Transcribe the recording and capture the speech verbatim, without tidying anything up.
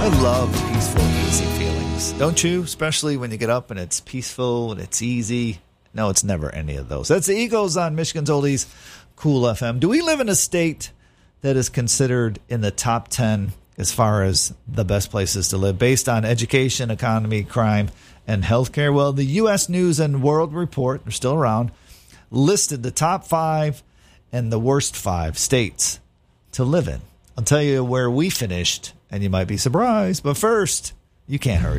love peaceful, easy feelings, don't you? Especially when you get up and it's peaceful and it's easy. No, it's never any of those. That's the Eagles on Michigan's Oldies, Cool F M. Do we live in a state that is considered in the top ten as far as the best places to live based on education, economy, crime, and healthcare? Well, the U S News and World Report, they're still around, listed the top five and the worst five states to live in. I'll tell you where we finished, and you might be surprised. But first, you can't hurry.